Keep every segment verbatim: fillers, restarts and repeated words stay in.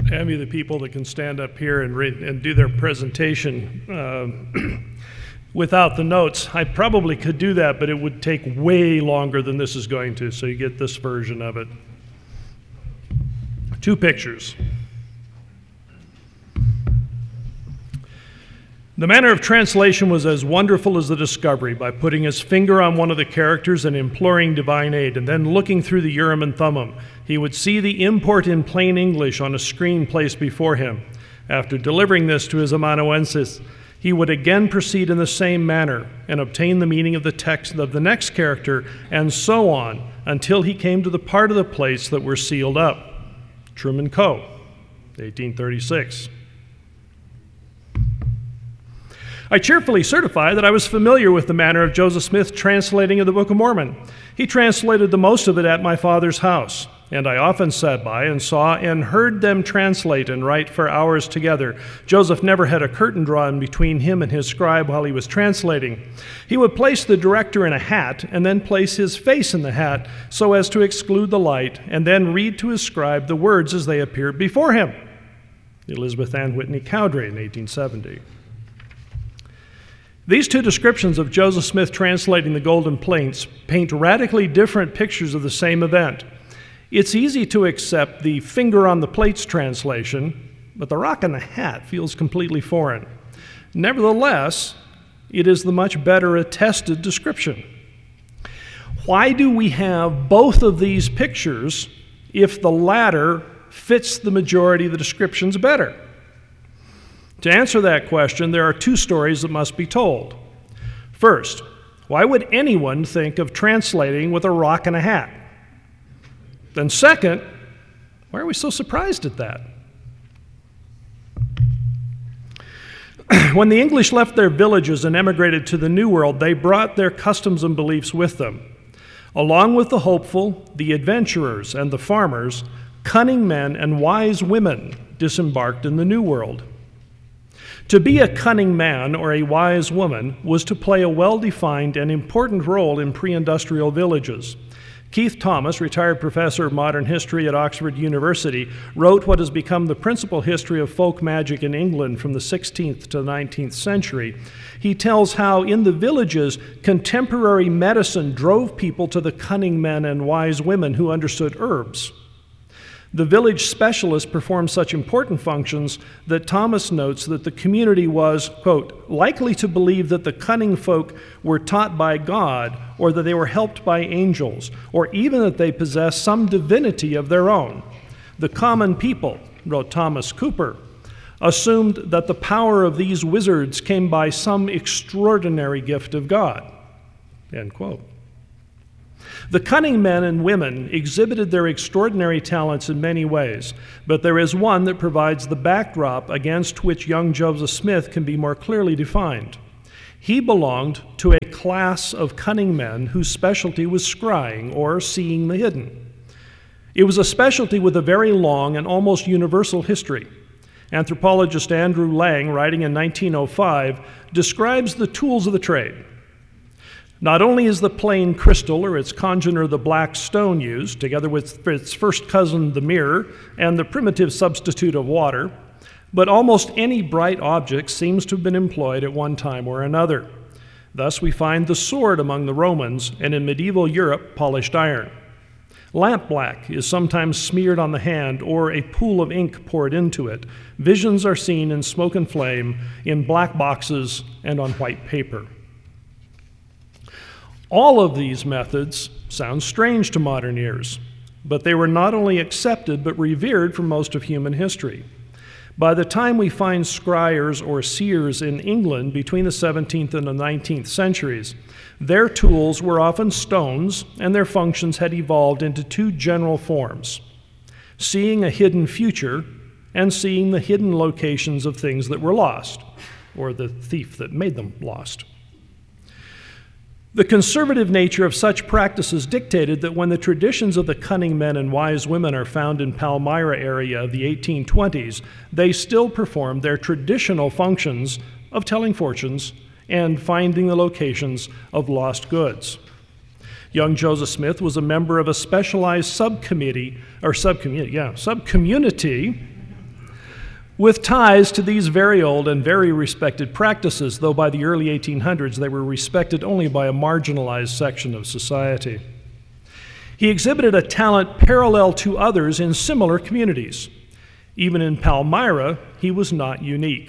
Envy the people that can stand up here and, read, and do their presentation uh, without the notes. I probably could do that, but it would take way longer than this is going to, so you get this version of it. Two pictures. The manner of translation was as wonderful as the discovery, by putting his finger on one of the characters and imploring divine aid, and then looking through the Urim and Thummim. He would see the import in plain English on a screen placed before him. After delivering this to his amanuensis, he would again proceed in the same manner and obtain the meaning of the text of the next character, and so on, until he came to the part of the plates that were sealed up. Truman Coe, eighteen thirty-six. I cheerfully certify that I was familiar with the manner of Joseph Smith translating of the Book of Mormon. He translated the most of it at my father's house, and I often sat by and saw and heard them translate and write for hours together. Joseph never had a curtain drawn between him and his scribe while he was translating. He would place the director in a hat and then place his face in the hat so as to exclude the light, and then read to his scribe the words as they appeared before him. Elizabeth Ann Whitney Cowdery in eighteen seventy. These two descriptions of Joseph Smith translating the Golden Plates paint radically different pictures of the same event. It's easy to accept the finger on the plates translation, but the rock in the hat feels completely foreign. Nevertheless, it is the much better attested description. Why do we have both of these pictures if the latter fits the majority of the descriptions better? To answer that question, there are two stories that must be told. First, why would anyone think of translating with a rock and a hat? Then second, why are we so surprised at that? When the English left their villages and emigrated to the New World, they brought their customs and beliefs with them. Along with the hopeful, the adventurers, and the farmers, cunning men and wise women disembarked in the New World. To be a cunning man or a wise woman was to play a well-defined and important role in pre-industrial villages. Keith Thomas, retired professor of modern history at Oxford University, wrote what has become the principal history of folk magic in England from the sixteenth to the nineteenth century. He tells how in the villages, contemporary medicine drove people to the cunning men and wise women who understood herbs. The village specialists performed such important functions that Thomas notes that the community was, quote, likely to believe that the cunning folk were taught by God, or that they were helped by angels, or even that they possessed some divinity of their own. The common people, wrote Thomas Cooper, assumed that the power of these wizards came by some extraordinary gift of God, end quote. The cunning men and women exhibited their extraordinary talents in many ways, but there is one that provides the backdrop against which young Joseph Smith can be more clearly defined. He belonged to a class of cunning men whose specialty was scrying, or seeing the hidden. It was a specialty with a very long and almost universal history. Anthropologist Andrew Lang, writing in nineteen oh five, describes the tools of the trade. Not only is the plain crystal or its congener, the black stone, used, together with its first cousin, the mirror, and the primitive substitute of water, but almost any bright object seems to have been employed at one time or another. Thus we find the sword among the Romans, and in medieval Europe, polished iron. Lampblack is sometimes smeared on the hand or a pool of ink poured into it. Visions are seen in smoke and flame, in black boxes, and on white paper. All of these methods sound strange to modern ears, but they were not only accepted but revered for most of human history. By the time we find scryers or seers in England between the seventeenth and the nineteenth centuries, their tools were often stones, and their functions had evolved into two general forms: seeing a hidden future and seeing the hidden locations of things that were lost, or the thief that made them lost. The conservative nature of such practices dictated that when the traditions of the cunning men and wise women are found in Palmyra area of the eighteen twenties, they still performed their traditional functions of telling fortunes and finding the locations of lost goods. Young Joseph Smith was a member of a specialized subcommittee, or subcommunity, yeah, subcommunity with ties to these very old and very respected practices, though by the early eighteen hundreds they were respected only by a marginalized section of society. He exhibited a talent parallel to others in similar communities. Even in Palmyra, he was not unique.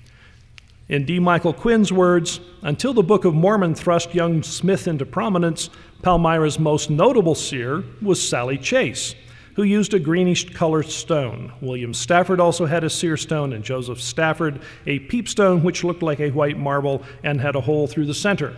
In D. Michael Quinn's words, until the Book of Mormon thrust young Smith into prominence, Palmyra's most notable seer was Sally Chase, who used a greenish-colored stone. William Stafford also had a seer stone, and Joseph Stafford a peepstone which looked like a white marble and had a hole through the center.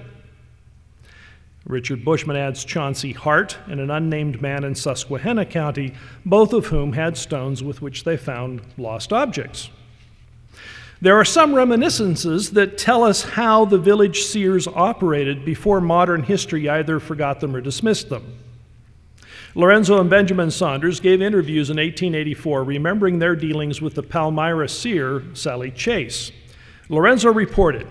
Richard Bushman adds Chauncey Hart and an unnamed man in Susquehanna County, both of whom had stones with which they found lost objects. There are some reminiscences that tell us how the village seers operated before modern history either forgot them or dismissed them. Lorenzo and Benjamin Saunders gave interviews in eighteen eighty-four remembering their dealings with the Palmyra seer, Sally Chase. Lorenzo reported,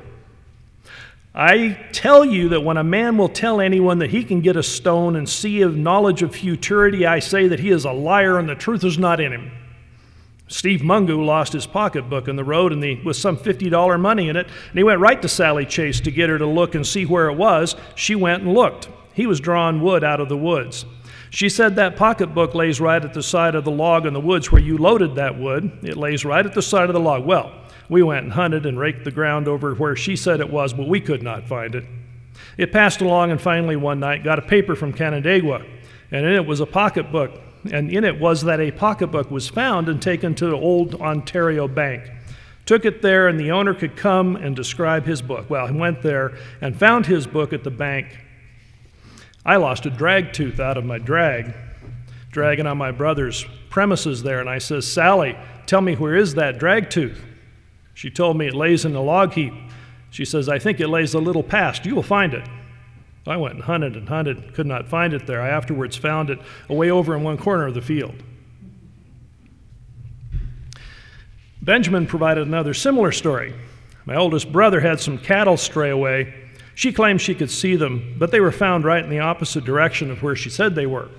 I tell you that when a man will tell anyone that he can get a stone and see a knowledge of futurity, I say that he is a liar and the truth is not in him. Steve Mungu lost his pocketbook in the road and the, with some fifty dollar money in it, and he went right to Sally Chase to get her to look and see where it was. She went and looked. He was drawing wood out of the woods. She said that pocketbook lays right at the side of the log in the woods where you loaded that wood. It lays right at the side of the log. Well, we went and hunted and raked the ground over where she said it was, but we could not find it. It passed along and finally one night got a paper from Canandaigua, and in it was a pocketbook. And in it was that a pocketbook was found and taken to the old Ontario Bank. Took it there and the owner could come and describe his book. Well, he went there and found his book at the bank. I lost a drag tooth out of my drag, dragging on my brother's premises there, and I says, Sally, tell me, where is that drag tooth? She told me it lays in the log heap. She says, I think it lays a little past. You will find it. I went and hunted and hunted, could not find it there. I afterwards found it away over in one corner of the field. Benjamin provided another similar story. My oldest brother had some cattle stray away. She claimed she could see them, but they were found right in the opposite direction of where she said they were.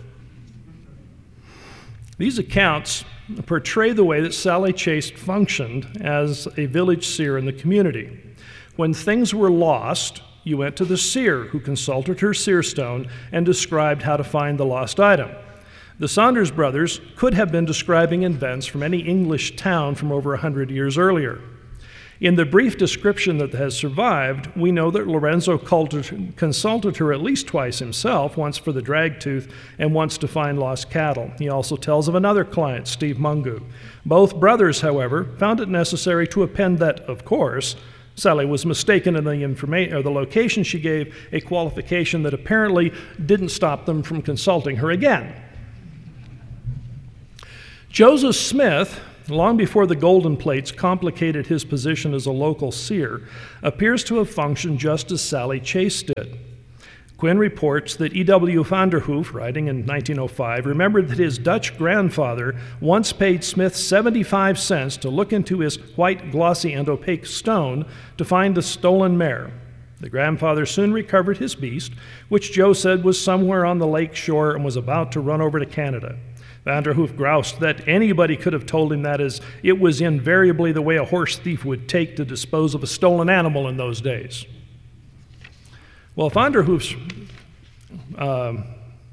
These accounts portray the way that Sally Chase functioned as a village seer in the community. When things were lost, you went to the seer, who consulted her seer stone and described how to find the lost item. The Saunders brothers could have been describing events from any English town from over a hundred years earlier. In the brief description that has survived, we know that Lorenzo consulted her at least twice himself, once for the drag tooth and once to find lost cattle. He also tells of another client, Steve Mungu. Both brothers, however, found it necessary to append that, of course, Sally was mistaken in the information or the location she gave, a qualification that apparently didn't stop them from consulting her again. Joseph Smith, long before the golden plates complicated his position as a local seer, appears to have functioned just as Sally Chase did. Quinn reports that E W Vanderhoof, writing in nineteen oh five, remembered that his Dutch grandfather once paid Smith seventy-five cents to look into his white, glossy, and opaque stone to find the stolen mare. The grandfather soon recovered his beast, which Joe said was somewhere on the lake shore and was about to run over to Canada. Vanderhoof groused that anybody could have told him that, as it was invariably the way a horse thief would take to dispose of a stolen animal in those days. Well, Vanderhoof's um,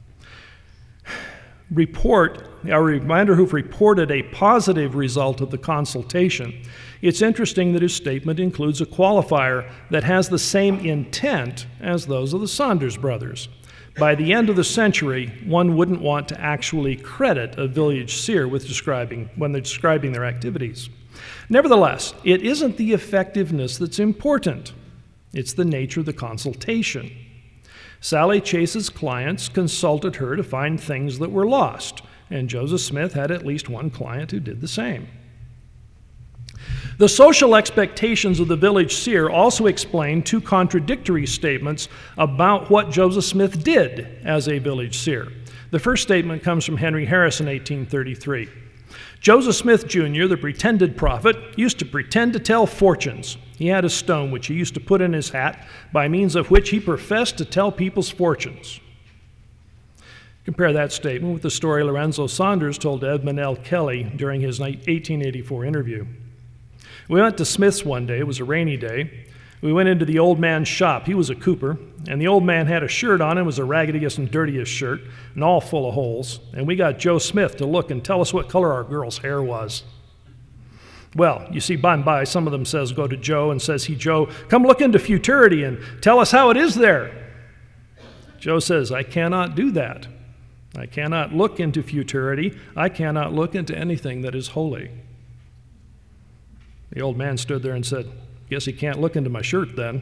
report, or Vanderhoof reported a positive result of the consultation. It's interesting that his statement includes a qualifier that has the same intent as those of the Saunders brothers. By the end of the century, one wouldn't want to actually credit a village seer with describing, when they're describing their activities. Nevertheless, it isn't the effectiveness that's important. It's the nature of the consultation. Sally Chase's clients consulted her to find things that were lost, and Joseph Smith had at least one client who did the same. The social expectations of the village seer also explain two contradictory statements about what Joseph Smith did as a village seer. The first statement comes from Henry Harris in eighteen thirty-three. Joseph Smith, Junior, the pretended prophet, used to pretend to tell fortunes. He had a stone which he used to put in his hat, by means of which he professed to tell people's fortunes. Compare that statement with the story Lorenzo Saunders told Edmund L. Kelly during his eighteen eighty-four interview. We went to Smith's one day. It was a rainy day. We went into the old man's shop. He was a cooper, and the old man had a shirt on. It was the raggediest and dirtiest shirt, and all full of holes. And we got Joe Smith to look and tell us what color our girl's hair was. Well, you see, by and by, some of them says, go to Joe, and says he, Joe, come look into futurity and tell us how it is there. Joe says, I cannot do that. I cannot look into futurity. I cannot look into anything that is holy. The old man stood there and said, guess he can't look into my shirt then.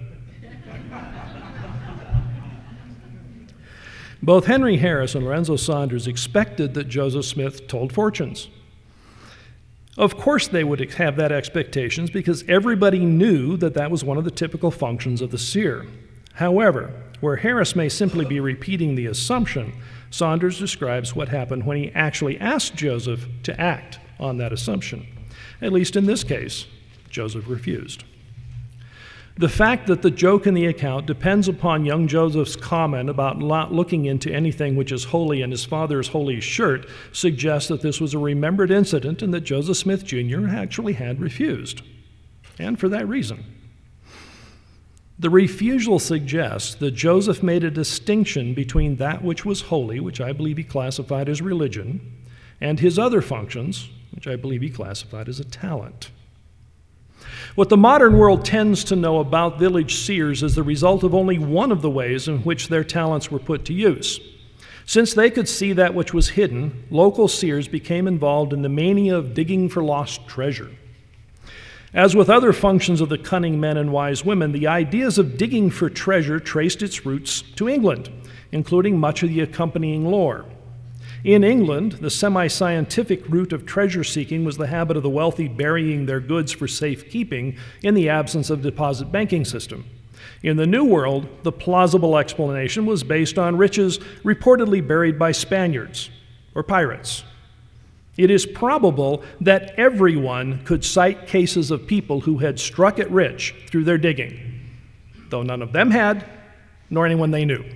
Both Henry Harris and Lorenzo Saunders expected that Joseph Smith told fortunes. Of course they would have that expectations because everybody knew that that was one of the typical functions of the seer. However, where Harris may simply be repeating the assumption, Saunders describes what happened when he actually asked Joseph to act on that assumption. At least in this case, Joseph refused. The fact that the joke in the account depends upon young Joseph's comment about not looking into anything which is holy in his father's holy shirt suggests that this was a remembered incident and that Joseph Smith Junior actually had refused, and for that reason. The refusal suggests that Joseph made a distinction between that which was holy, which I believe he classified as religion, and his other functions, which I believe he classified as a talent. What the modern world tends to know about village seers is the result of only one of the ways in which their talents were put to use. Since they could see that which was hidden, local seers became involved in the mania of digging for lost treasure. As with other functions of the cunning men and wise women, the ideas of digging for treasure traced its roots to England, including much of the accompanying lore. In England, the semi-scientific route of treasure seeking was the habit of the wealthy burying their goods for safekeeping in the absence of a deposit banking system. In the New World, the plausible explanation was based on riches reportedly buried by Spaniards or pirates. It is probable that everyone could cite cases of people who had struck it rich through their digging, though none of them had, nor anyone they knew.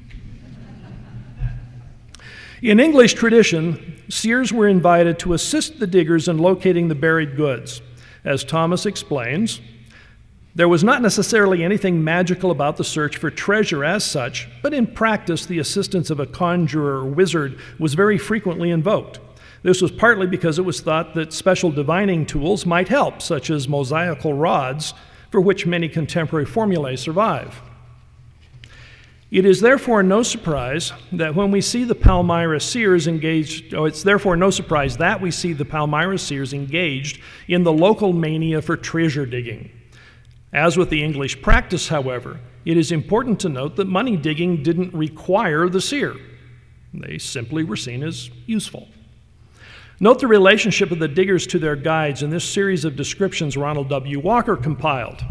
In English tradition, seers were invited to assist the diggers in locating the buried goods. As Thomas explains, there was not necessarily anything magical about the search for treasure as such, but in practice, the assistance of a conjurer or wizard was very frequently invoked. This was partly because it was thought that special divining tools might help, such as mosaical rods, for which many contemporary formulae survive. It is therefore no surprise that when we see the Palmyra seers engaged, oh, it's therefore no surprise that we see the Palmyra seers engaged in the local mania for treasure digging. As with the English practice, however, it is important to note that money digging didn't require the seer. They simply were seen as useful. Note the relationship of the diggers to their guides in this series of descriptions Ronald W. Walker compiled.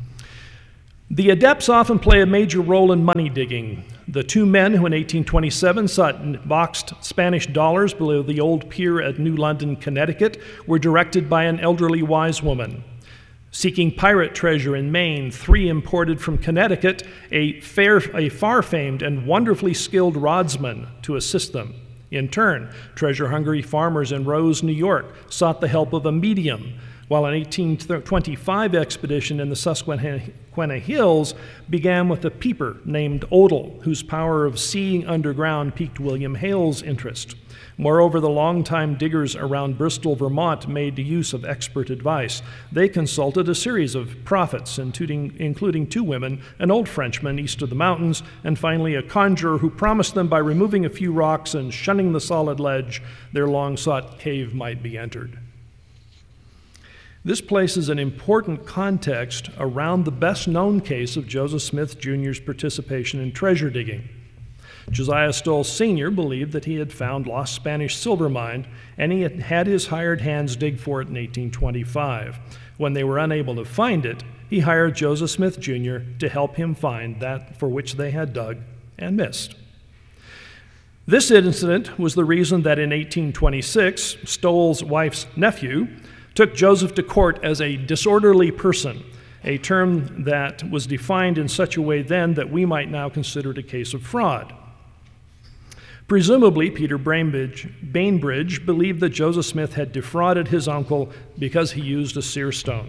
The adepts often play a major role in money digging. The two men who in eighteen twenty-seven sought boxed Spanish dollars below the old pier at New London, Connecticut, were directed by an elderly wise woman. Seeking pirate treasure in Maine, three imported from Connecticut a, fair, a far-famed and wonderfully skilled rodsman to assist them. In turn, treasure-hungry farmers in Rose, New York, sought the help of a medium, while an eighteen twenty-five expedition in the Susquehanna Hills began with a peeper named Odell, whose power of seeing underground piqued William Hale's interest. Moreover, the longtime diggers around Bristol, Vermont, made use of expert advice. They consulted a series of prophets, including, including two women, an old Frenchman east of the mountains, and finally a conjurer who promised them by removing a few rocks and shunning the solid ledge, their long-sought cave might be entered. This places an important context around the best-known case of Joseph Smith Junior's participation in treasure digging. Josiah Stowell Senior believed that he had found lost Spanish silver mine, and he had had his hired hands dig for it in eighteen twenty-five. When they were unable to find it, he hired Joseph Smith Junior to help him find that for which they had dug and missed. This incident was the reason that in eighteen twenty-six, Stowell's wife's nephew took Joseph to court as a disorderly person, a term that was defined in such a way then that we might now consider it a case of fraud. Presumably, Peter Bainbridge, Bainbridge believed that Joseph Smith had defrauded his uncle because he used a seer stone.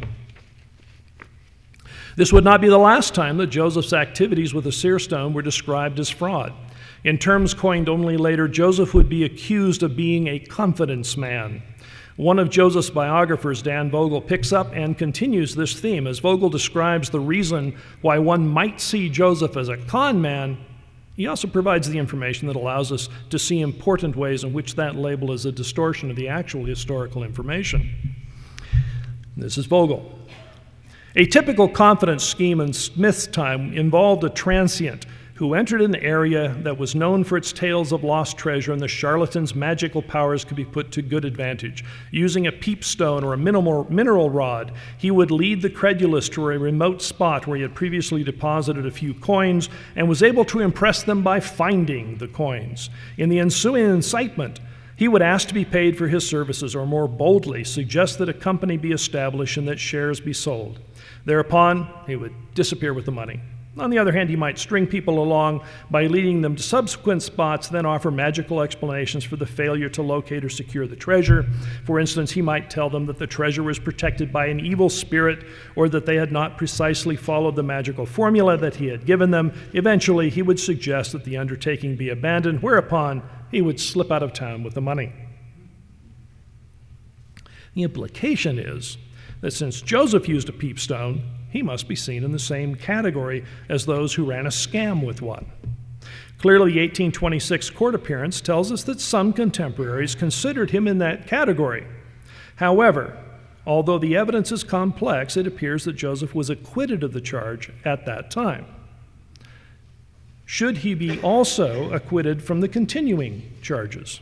This would not be the last time that Joseph's activities with a seer stone were described as fraud. In terms coined only later, Joseph would be accused of being a confidence man. One of Joseph's biographers, Dan Vogel, picks up and continues this theme as Vogel describes the reason why one might see Joseph as a con man. He also provides the information that allows us to see important ways in which that label is a distortion of the actual historical information. This is Vogel. A typical confidence scheme in Smith's time involved a transient who entered an area that was known for its tales of lost treasure, and the charlatan's magical powers could be put to good advantage. Using a peepstone or a minimal mineral rod, he would lead the credulous to a remote spot where he had previously deposited a few coins and was able to impress them by finding the coins. In the ensuing incitement, he would ask to be paid for his services, or more boldly, suggest that a company be established and that shares be sold. Thereupon, he would disappear with the money. On the other hand, he might string people along by leading them to subsequent spots, then offer magical explanations for the failure to locate or secure the treasure. For instance, he might tell them that the treasure was protected by an evil spirit, or that they had not precisely followed the magical formula that he had given them. Eventually, he would suggest that the undertaking be abandoned, whereupon he would slip out of town with the money. The implication is that since Joseph used a peepstone, he must be seen in the same category as those who ran a scam with one. Clearly, the eighteen twenty-six court appearance tells us that some contemporaries considered him in that category. However, although the evidence is complex, it appears that Joseph was acquitted of the charge at that time. Should he be also acquitted from the continuing charges?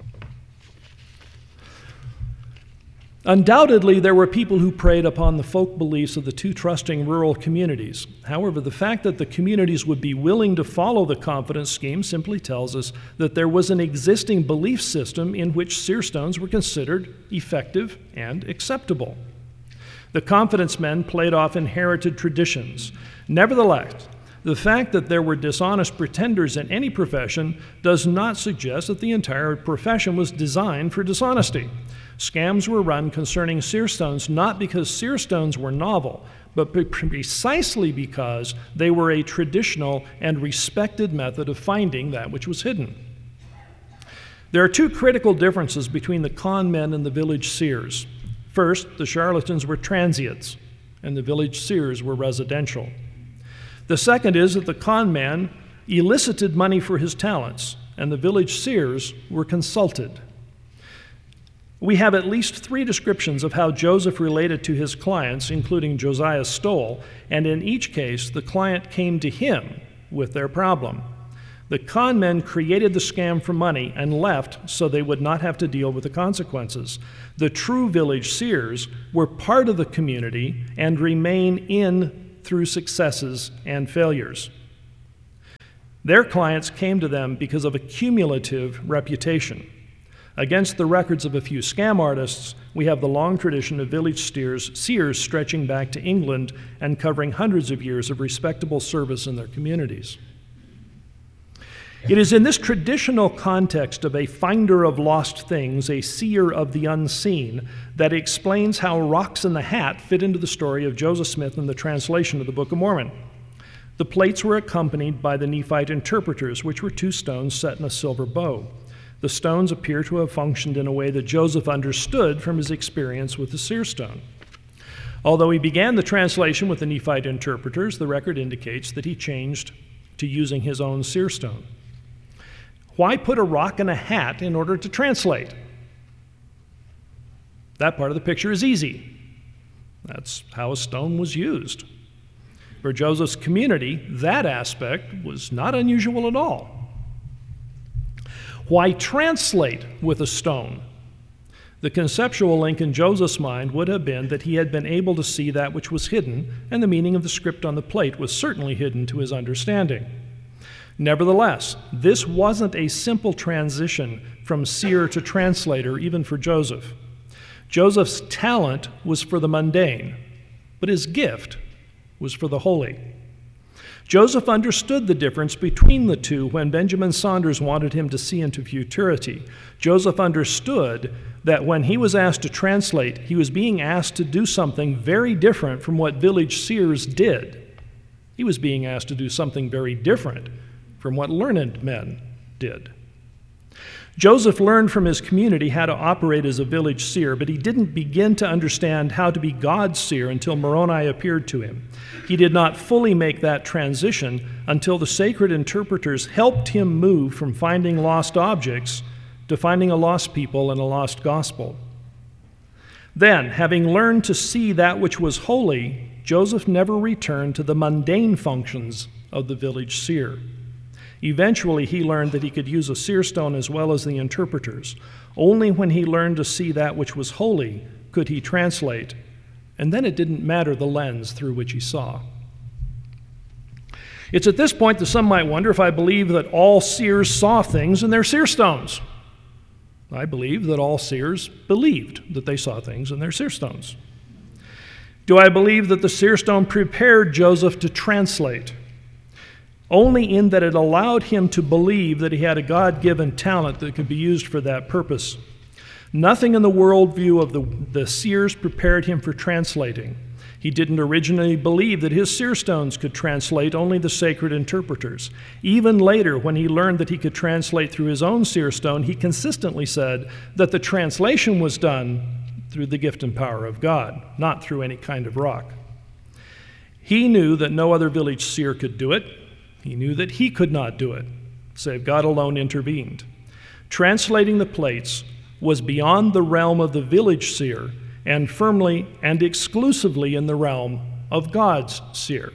Undoubtedly, there were people who preyed upon the folk beliefs of the two trusting rural communities. However, the fact that the communities would be willing to follow the confidence scheme simply tells us that there was an existing belief system in which seer stones were considered effective and acceptable. The confidence men played off inherited traditions. Nevertheless, the fact that there were dishonest pretenders in any profession does not suggest that the entire profession was designed for dishonesty. Scams were run concerning seer stones not because seer stones were novel, but precisely because they were a traditional and respected method of finding that which was hidden. There are two critical differences between the con men and the village seers. First, the charlatans were transients, and the village seers were residential. The second is that the con man elicited money for his talents, and the village seers were consulted. We have at least three descriptions of how Joseph related to his clients, including Josiah Stowell, and in each case, the client came to him with their problem. The con men created the scam for money and left so they would not have to deal with the consequences. The true village seers were part of the community and remain in through successes and failures. Their clients came to them because of a cumulative reputation. Against the records of a few scam artists, we have the long tradition of village seers, seers stretching back to England and covering hundreds of years of respectable service in their communities. It is in this traditional context of a finder of lost things, a seer of the unseen, that explains how rocks in the hat fit into the story of Joseph Smith in the translation of the Book of Mormon. The plates were accompanied by the Nephite interpreters, which were two stones set in a silver bow. The stones appear to have functioned in a way that Joseph understood from his experience with the seer stone. Although he began the translation with the Nephite interpreters, the record indicates that he changed to using his own seer stone. Why put a rock in a hat in order to translate? That part of the picture is easy. That's how a stone was used. For Joseph's community, that aspect was not unusual at all. Why translate with a stone? The conceptual link in Joseph's mind would have been that he had been able to see that which was hidden, and the meaning of the script on the plate was certainly hidden to his understanding. Nevertheless, this wasn't a simple transition from seer to translator, even for Joseph. Joseph's talent was for the mundane, but his gift was for the holy. Joseph understood the difference between the two when Benjamin Saunders wanted him to see into futurity. Joseph understood that when he was asked to translate, he was being asked to do something very different from what village seers did. He was being asked to do something very different from what learned men did. Joseph learned from his community how to operate as a village seer, but he didn't begin to understand how to be God's seer until Moroni appeared to him. He did not fully make that transition until the sacred interpreters helped him move from finding lost objects to finding a lost people and a lost gospel. Then, having learned to see that which was holy, Joseph never returned to the mundane functions of the village seer. Eventually, he learned that he could use a seer stone as well as the interpreters. Only when he learned to see that which was holy could he translate, and then it didn't matter the lens through which he saw. It's at this point that some might wonder if I believe that all seers saw things in their seer stones. I believe that all seers believed that they saw things in their seer stones. Do I believe that the seer stone prepared Joseph to translate? Only in that it allowed him to believe that he had a God-given talent that could be used for that purpose. Nothing in the worldview of the, the seers prepared him for translating. He didn't originally believe that his seer stones could translate, only the sacred interpreters. Even later, when he learned that he could translate through his own seer stone, he consistently said that the translation was done through the gift and power of God, not through any kind of rock. He knew that no other village seer could do it. He knew that he could not do it, save God alone intervened. Translating the plates was beyond the realm of the village seer and firmly and exclusively in the realm of God's seer.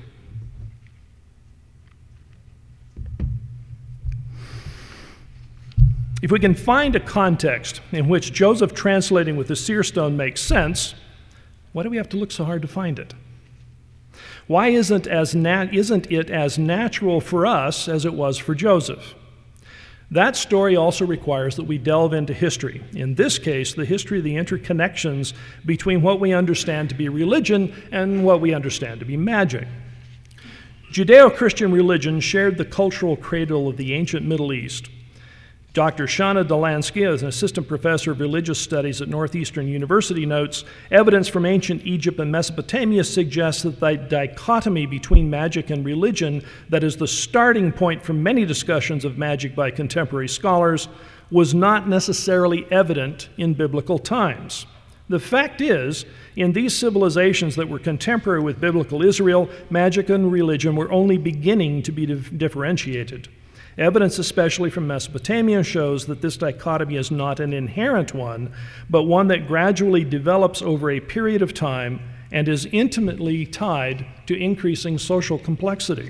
If we can find a context in which Joseph translating with the seer stone makes sense, why do we have to look so hard to find it? Why isn't, as nat- isn't it as natural for us as it was for Joseph? That story also requires that we delve into history. In this case, the history of the interconnections between what we understand to be religion and what we understand to be magic. Judeo-Christian religion shared the cultural cradle of the ancient Middle East. Doctor Shana Delansky, as an assistant professor of religious studies at Northeastern University, notes, evidence from ancient Egypt and Mesopotamia suggests that the dichotomy between magic and religion that is the starting point for many discussions of magic by contemporary scholars was not necessarily evident in biblical times. The fact is, in these civilizations that were contemporary with biblical Israel, magic and religion were only beginning to be dif- differentiated. Evidence, especially from Mesopotamia, shows that this dichotomy is not an inherent one, but one that gradually develops over a period of time and is intimately tied to increasing social complexity.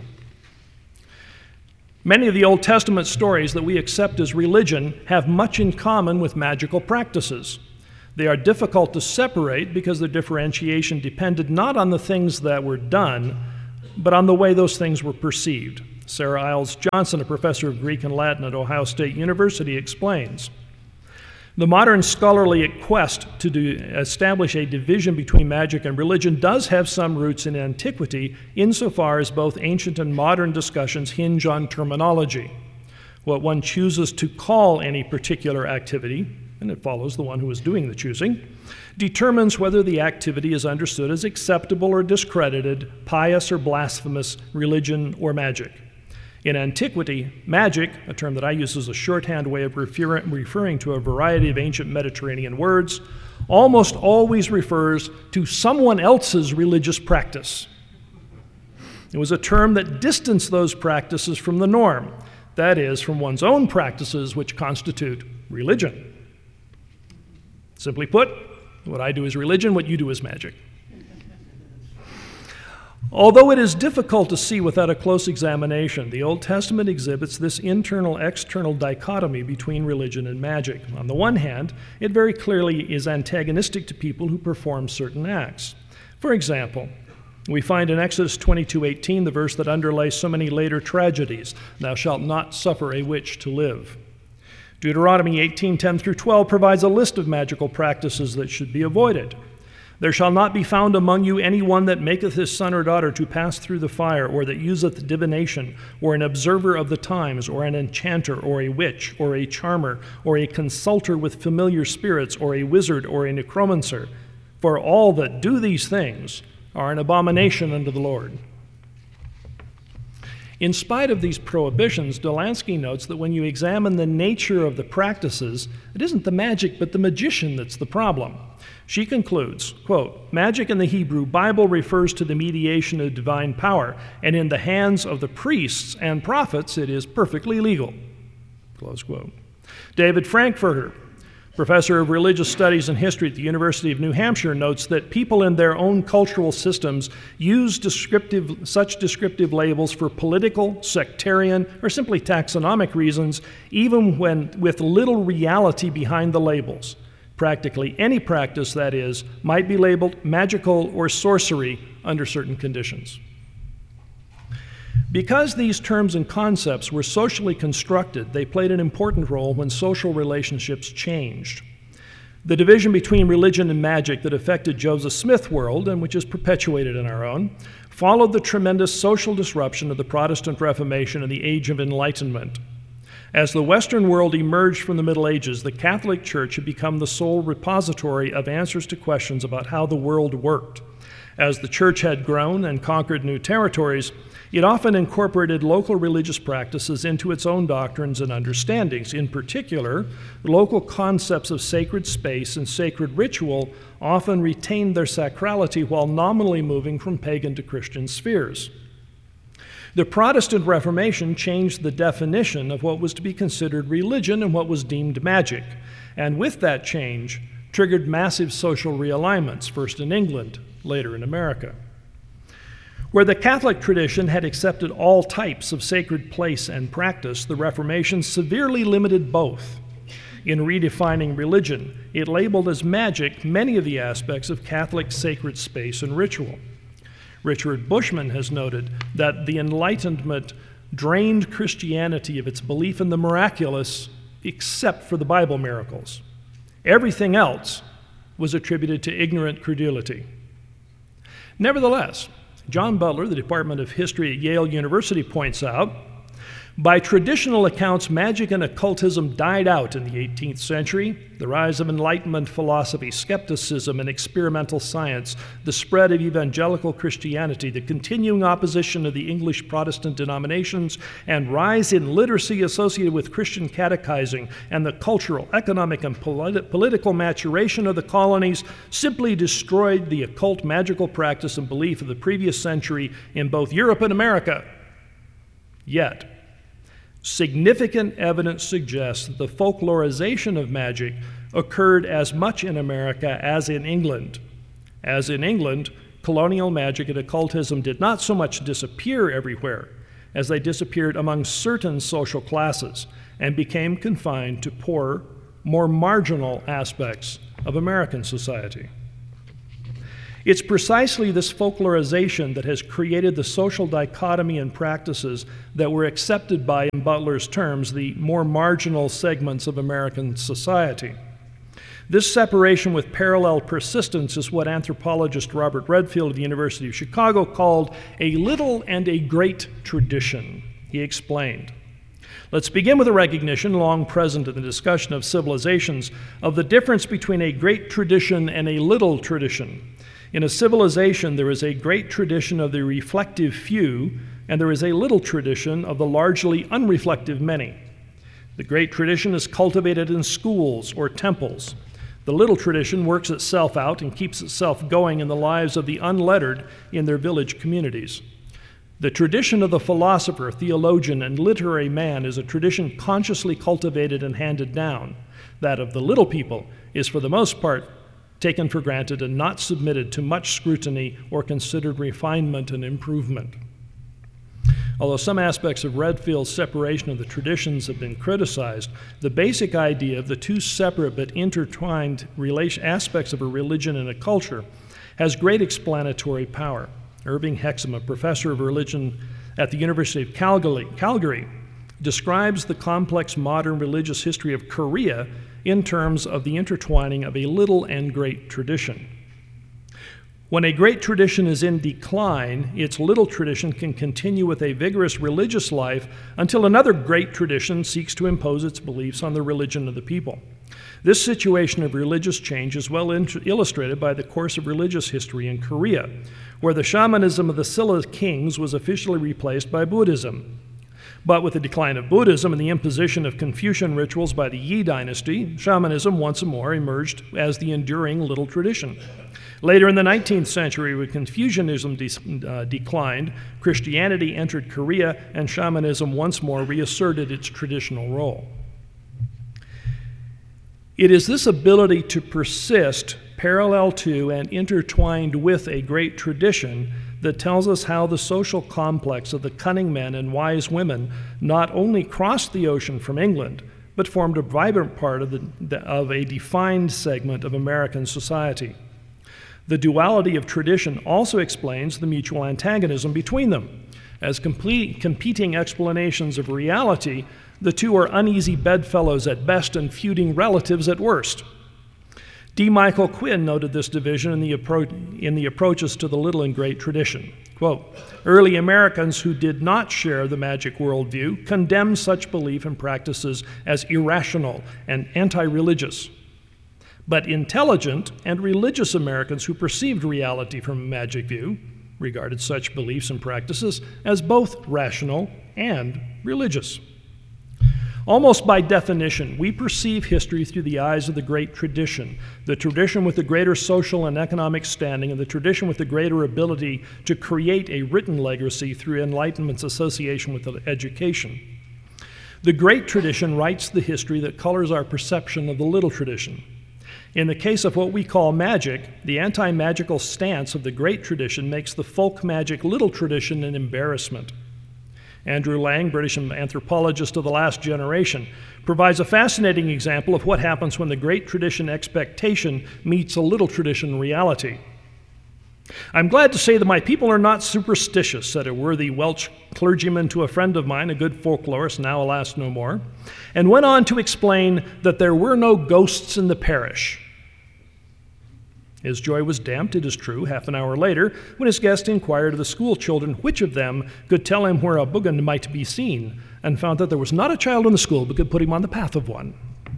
Many of the Old Testament stories that we accept as religion have much in common with magical practices. They are difficult to separate because their differentiation depended not on the things that were done, but on the way those things were perceived. Sarah Iles Johnson, a professor of Greek and Latin at Ohio State University, explains, the modern scholarly quest to do, establish a division between magic and religion does have some roots in antiquity, insofar as both ancient and modern discussions hinge on terminology. What one chooses to call any particular activity, and it follows the one who is doing the choosing, determines whether the activity is understood as acceptable or discredited, pious or blasphemous, religion or magic. In antiquity, magic, a term that I use as a shorthand way of refer- referring to a variety of ancient Mediterranean words, almost always refers to someone else's religious practice. It was a term that distanced those practices from the norm, that is, from one's own practices which constitute religion. Simply put, what I do is religion, what you do is magic. Although it is difficult to see without a close examination, the Old Testament exhibits this internal-external dichotomy between religion and magic. On the one hand, it very clearly is antagonistic to people who perform certain acts. For example, we find in Exodus twenty-two eighteen the verse that underlays so many later tragedies, "Thou shalt not suffer a witch to live." Deuteronomy eighteen ten through twelve provides a list of magical practices that should be avoided. There shall not be found among you any one that maketh his son or daughter to pass through the fire, or that useth divination, or an observer of the times, or an enchanter, or a witch, or a charmer, or a consulter with familiar spirits, or a wizard, or a necromancer. For all that do these things are an abomination unto the Lord. In spite of these prohibitions, Delansky notes that when you examine the nature of the practices, it isn't the magic but the magician that's the problem. She concludes, quote, magic in the Hebrew Bible refers to the mediation of divine power, and in the hands of the priests and prophets it is perfectly legal, close quote. David Frankfurter, professor of religious studies and history at the University of New Hampshire, notes that people in their own cultural systems use descriptive, such descriptive labels for political, sectarian, or simply taxonomic reasons, even when with little reality behind the labels. Practically any practice, that is, might be labeled magical or sorcery under certain conditions. Because these terms and concepts were socially constructed, they played an important role when social relationships changed. The division between religion and magic that affected Joseph Smith's world, and which is perpetuated in our own, followed the tremendous social disruption of the Protestant Reformation and the Age of Enlightenment. As the Western world emerged from the Middle Ages, the Catholic Church had become the sole repository of answers to questions about how the world worked. As the Church had grown and conquered new territories, it often incorporated local religious practices into its own doctrines and understandings. In particular, local concepts of sacred space and sacred ritual often retained their sacrality while nominally moving from pagan to Christian spheres. The Protestant Reformation changed the definition of what was to be considered religion and what was deemed magic, and with that change, triggered massive social realignments, first in England, later in America. Where the Catholic tradition had accepted all types of sacred place and practice, the Reformation severely limited both. In redefining religion, it labeled as magic many of the aspects of Catholic sacred space and ritual. Richard Bushman has noted that the Enlightenment drained Christianity of its belief in the miraculous, except for the Bible miracles. Everything else was attributed to ignorant credulity. Nevertheless, John Butler, the Department of History at Yale University, points out, by traditional accounts, magic and occultism died out in the eighteenth century. The rise of Enlightenment philosophy, skepticism, and experimental science, the spread of evangelical Christianity, the continuing opposition of the English Protestant denominations, and rise in literacy associated with Christian catechizing, and the cultural, economic, and politi- political maturation of the colonies simply destroyed the occult magical practice and belief of the previous century in both Europe and America. Yet, significant evidence suggests that the folklorization of magic occurred as much in America as in England. As in England, colonial magic and occultism did not so much disappear everywhere as they disappeared among certain social classes and became confined to poorer, more marginal aspects of American society. It's precisely this folklorization that has created the social dichotomy and practices that were accepted by, in Butler's terms, the more marginal segments of American society. This separation with parallel persistence is what anthropologist Robert Redfield of the University of Chicago called a little and a great tradition. He explained, let's begin with a recognition, long present in the discussion of civilizations, of the difference between a great tradition and a little tradition. In a civilization, there is a great tradition of the reflective few, and there is a little tradition of the largely unreflective many. The great tradition is cultivated in schools or temples. The little tradition works itself out and keeps itself going in the lives of the unlettered in their village communities. The tradition of the philosopher, theologian, and literary man is a tradition consciously cultivated and handed down. That of the little people is, for the most part, taken for granted and not submitted to much scrutiny or considered refinement and improvement. Although some aspects of Redfield's separation of the traditions have been criticized, the basic idea of the two separate but intertwined relation, aspects of a religion and a culture has great explanatory power. Irving Hexham, a professor of religion at the University of Calgary, Calgary, describes the complex modern religious history of Korea in terms of the intertwining of a little and great tradition. When a great tradition is in decline, its little tradition can continue with a vigorous religious life until another great tradition seeks to impose its beliefs on the religion of the people. This situation of religious change is well illustrated by the course of religious history in Korea, where the shamanism of the Silla kings was officially replaced by Buddhism. But with the decline of Buddhism and the imposition of Confucian rituals by the Yi dynasty, shamanism once more emerged as the enduring little tradition. Later in the nineteenth century, when Confucianism de- uh, declined, Christianity entered Korea, and shamanism once more reasserted its traditional role. It is this ability to persist parallel to and intertwined with a great tradition that tells us how the social complex of the cunning men and wise women not only crossed the ocean from England, but formed a vibrant part of, the, of a defined segment of American society. The duality of tradition also explains the mutual antagonism between them. As complete, competing explanations of reality, the two are uneasy bedfellows at best and feuding relatives at worst. D. Michael Quinn noted this division in the, appro- in the approaches to the little and great tradition. Quote, early Americans who did not share the magic worldview condemned such belief and practices as irrational and anti-religious. But intelligent and religious Americans who perceived reality from a magic view regarded such beliefs and practices as both rational and religious. Almost by definition, we perceive history through the eyes of the great tradition, the tradition with the greater social and economic standing, and the tradition with the greater ability to create a written legacy through Enlightenment's association with education. The great tradition writes the history that colors our perception of the little tradition. In the case of what we call magic, the anti-magical stance of the great tradition makes the folk magic little tradition an embarrassment. Andrew Lang, British anthropologist of the last generation, provides a fascinating example of what happens when the great tradition expectation meets a little tradition reality. I'm glad to say that my people are not superstitious, said a worthy Welsh clergyman to a friend of mine, a good folklorist, now alas no more, and went on to explain that there were no ghosts in the parish. His joy was damped, it is true, half an hour later, when his guest inquired of the school children which of them could tell him where a buggan might be seen, and found that there was not a child in the school but could put him on the path of one.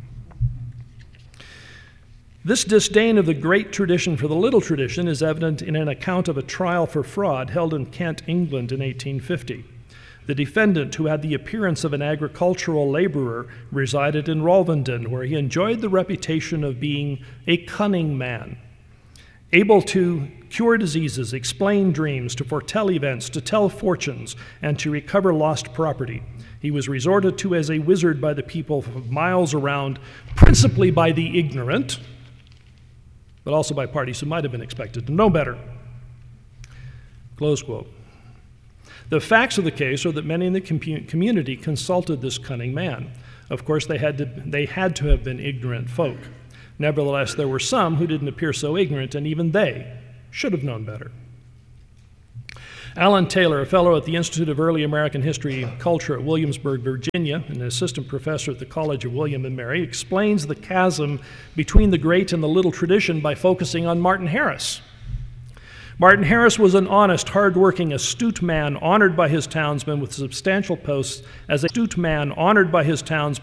This disdain of the great tradition for the little tradition is evident in an account of a trial for fraud held in Kent, England in eighteen fifty. The defendant, who had the appearance of an agricultural laborer, resided in Rolvenden, where he enjoyed the reputation of being a cunning man, able to cure diseases, explain dreams, to foretell events, to tell fortunes, and to recover lost property. He was resorted to as a wizard by the people for miles around, principally by the ignorant, but also by parties who might have been expected to know better. Close quote. The facts of the case are that many in the com- community consulted this cunning man. Of course, they had to, they had to have been ignorant folk. Nevertheless, there were some who didn't appear so ignorant, and even they should have known better. Alan Taylor, a fellow at the Institute of Early American History and Culture at Williamsburg, Virginia, and an assistant professor at the College of William and Mary, explains the chasm between the great and the little tradition by focusing on Martin Harris. Martin Harris was an honest, hard-working, astute man honored by his townsmen with substantial posts as a astute man honored by his townsmen